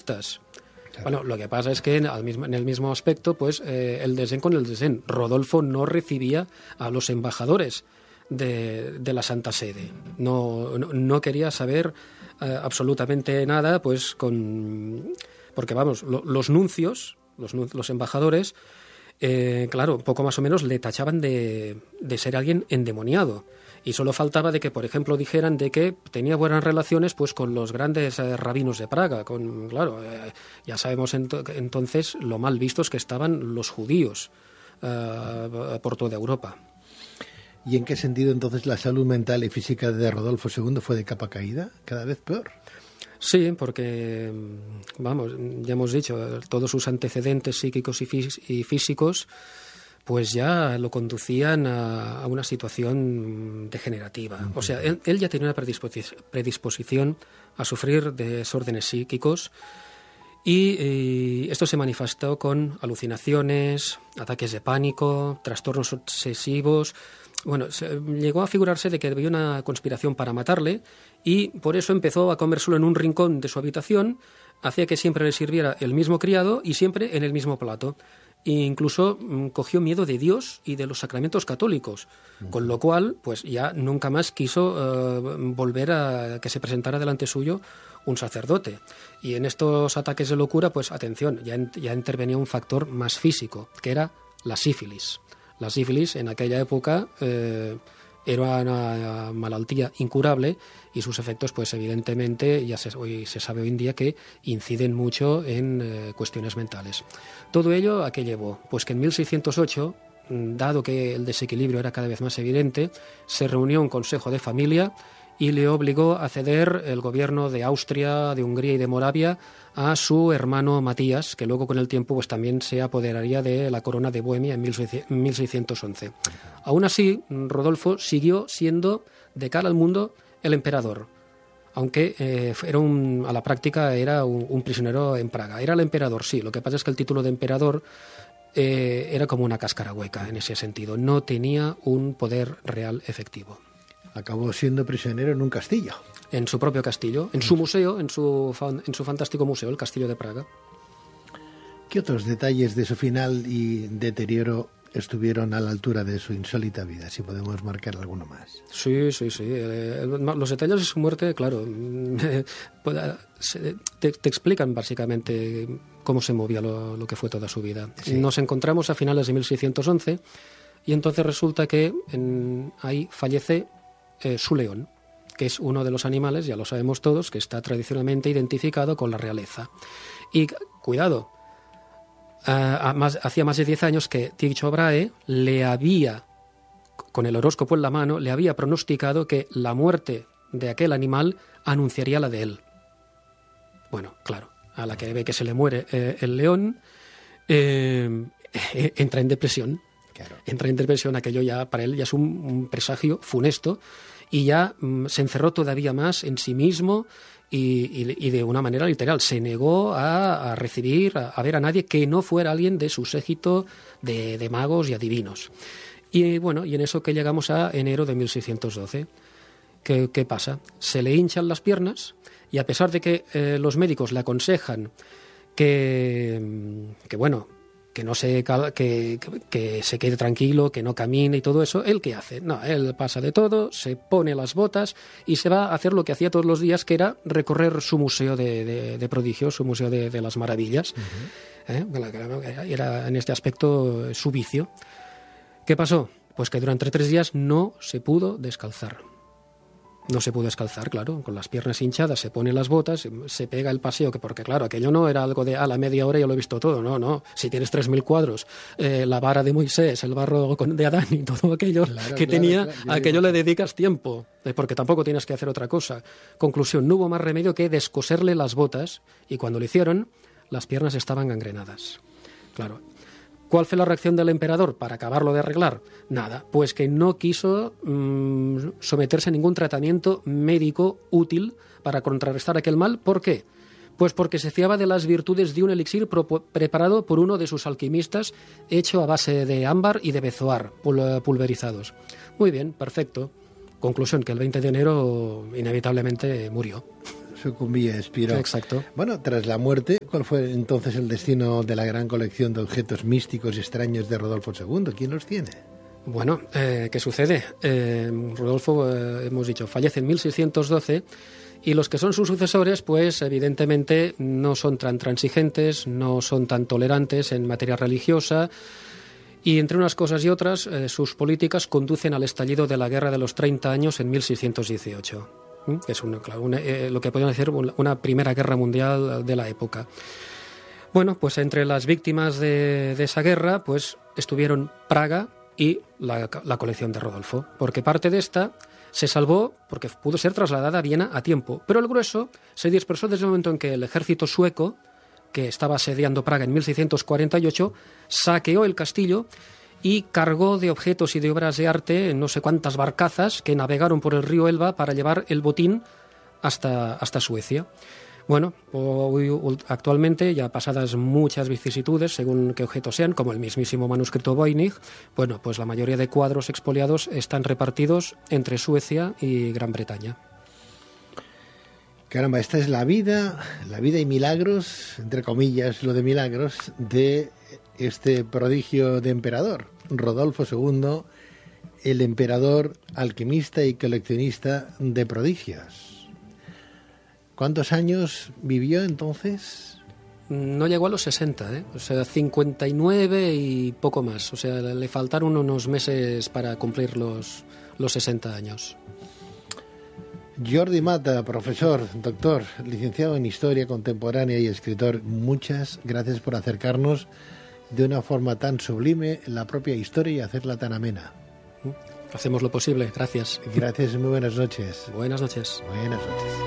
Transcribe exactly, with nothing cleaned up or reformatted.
comunistas. Claro. Bueno, lo que pasa es que en, al mismo, en el mismo aspecto, pues eh, el desdén con el desdén. Rodolfo no recibía a los embajadores de, de la Santa Sede. No, no, no quería saber eh, absolutamente nada, pues con... Porque, vamos, lo, los nuncios, los, los embajadores, eh, claro, poco más o menos le tachaban de, de ser alguien endemoniado. Y solo faltaba de que, por ejemplo, dijeran de que tenía buenas relaciones pues con los grandes eh, rabinos de Praga. Con, claro, eh, ya sabemos ento- entonces lo mal vistos que estaban los judíos eh, por toda Europa. ¿Y en qué sentido entonces la salud mental y física de Rodolfo segundo fue de capa caída? Cada vez peor. Sí, porque, vamos, ya hemos dicho, todos sus antecedentes psíquicos y, fí- y físicos pues ya lo conducían a, a una situación degenerativa. Uh-huh. O sea, él, él ya tenía una predisposi- predisposición a sufrir desórdenes psíquicos y, y esto se manifestó con alucinaciones, ataques de pánico, trastornos obsesivos. Bueno, se, llegó a figurarse de que había una conspiración para matarle y por eso empezó a comer solo en un rincón de su habitación, hacía que siempre le sirviera el mismo criado y siempre en el mismo plato. E incluso mmm, cogió miedo de Dios y de los sacramentos católicos, uh-huh. con lo cual pues ya nunca más quiso uh, volver a que se presentara delante suyo un sacerdote. Y en estos ataques de locura, pues atención, ya, ya intervenía un factor más físico, que era la sífilis. La sífilis en aquella época eh, era una malaltía incurable y sus efectos, pues evidentemente, ya se, hoy se sabe hoy en día que inciden mucho en eh, cuestiones mentales. Todo ello, ¿a qué llevó? Pues que en mil seiscientos ocho, dado que el desequilibrio era cada vez más evidente, se reunió un consejo de familia y le obligó a ceder el gobierno de Austria, de Hungría y de Moravia a su hermano Matías, que luego con el tiempo pues también se apoderaría de la corona de Bohemia en mil seiscientos once. Aún así, Rodolfo siguió siendo, de cara al mundo, el emperador, aunque eh, era un, a la práctica era un, un prisionero en Praga. Era el emperador, sí, lo que pasa es que el título de emperador eh, era como una cáscara hueca en ese sentido, no tenía un poder real efectivo. Acabó siendo prisionero en un castillo. En su propio castillo, en su museo, en su, en su fantástico museo, el Castillo de Praga. ¿Qué otros detalles de su final y deterioro estuvieron a la altura de su insólita vida, si podemos marcar alguno más? Sí, sí, sí. Eh, los detalles de su muerte, claro, te, te explican básicamente cómo se movía lo, lo que fue toda su vida. Sí. Nos encontramos a finales de mil seiscientos once y entonces resulta que en, ahí fallece eh, su león, que es uno de los animales, ya lo sabemos todos, que está tradicionalmente identificado con la realeza. Y cuidado, uh, más, hacía más de diez años que Tycho Brahe le había, con el horóscopo en la mano, le había pronosticado que la muerte de aquel animal anunciaría la de él. Bueno, claro, a la que ve que se le muere eh, el león, eh, eh, entra en depresión. Claro. Entra en depresión, aquello ya para él ya es un, un presagio funesto y ya mm, se encerró todavía más en sí mismo y, y, y de una manera literal se negó a, a recibir, a, a ver a nadie que no fuera alguien de su séquito de, de magos y adivinos. Y bueno, y en eso que llegamos a enero de mil seiscientos doce. ¿Qué, qué pasa? Se le hinchan las piernas y a pesar de que eh, los médicos le aconsejan que, que bueno, que no se que, que se quede tranquilo, que no camine y todo eso, ¿él qué hace? No, él pasa de todo, se pone las botas y se va a hacer lo que hacía todos los días, que era recorrer su museo de, de, de prodigios, su museo de, de las maravillas. Uh-huh. ¿Eh? Era en este aspecto su vicio. ¿Qué pasó? Pues que durante tres días no se pudo descalzar. No se pudo descalzar, claro, con las piernas hinchadas, se pone las botas, se pega el paseo, que porque claro, aquello no era algo de a la media hora ya lo he visto todo, no, no. Si tienes tres mil cuadros, eh, la vara de Moisés, el barro de Adán y todo aquello claro, que claro, tenía, claro, aquello le dedicas tiempo, eh, porque tampoco tienes que hacer otra cosa. Conclusión, no hubo más remedio que descoserle las botas y cuando lo hicieron, las piernas estaban gangrenadas. Claro. ¿Cuál fue la reacción del emperador para acabarlo de arreglar? Nada, pues que no quiso mmm, someterse a ningún tratamiento médico útil para contrarrestar aquel mal. ¿Por qué? Pues porque se fiaba de las virtudes de un elixir pro- preparado por uno de sus alquimistas, hecho a base de ámbar y de bezoar pul- pulverizados. Muy bien, perfecto. Conclusión, que el veinte de enero inevitablemente murió. Sucumbía, expiró. Exacto. Bueno, tras la muerte, ¿cuál fue entonces el destino de la gran colección de objetos místicos y extraños de Rodolfo segundo? ¿Quién los tiene? Bueno, eh, ¿qué sucede? Eh, Rodolfo, eh, hemos dicho, fallece en mil seiscientos doce y los que son sus sucesores, pues evidentemente no son tan transigentes, no son tan tolerantes en materia religiosa y entre unas cosas y otras, eh, sus políticas conducen al estallido de la Guerra de los treinta años en mil seiscientos dieciocho, ¿eh? Que es una, claro, una, eh, lo que podrían decir una primera guerra mundial de la época. Bueno, pues entre las víctimas de, de esa guerra, pues estuvieron Praga y la, la colección de Rodolfo, porque parte de esta se salvó porque pudo ser trasladada a Viena a tiempo, pero el grueso se dispersó desde el momento en que el ejército sueco, que estaba asediando Praga en mil seiscientos cuarenta y ocho, saqueó el castillo y cargó de objetos y de obras de arte en no sé cuántas barcazas que navegaron por el río Elba para llevar el botín hasta, hasta Suecia. Bueno, hoy, actualmente, ya pasadas muchas vicisitudes, según qué objetos sean, como el mismísimo manuscrito Voynich, bueno, pues la mayoría de cuadros expoliados están repartidos entre Suecia y Gran Bretaña. Caramba, esta es la vida, la vida y milagros, entre comillas, lo de milagros, de este prodigio de emperador, Rodolfo segundo, el emperador alquimista y coleccionista de prodigios. ¿Cuántos años vivió entonces? No llegó a los sesenta, ¿eh? O sea, cincuenta y nueve y poco más. O sea, le faltaron unos meses para cumplir los, los sesenta años. Jordi Mata, profesor, doctor, licenciado en Historia Contemporánea y escritor, muchas gracias por acercarnos de una forma tan sublime la propia historia y hacerla tan amena. Hacemos lo posible, gracias. Gracias y muy buenas noches. Buenas noches. Buenas noches.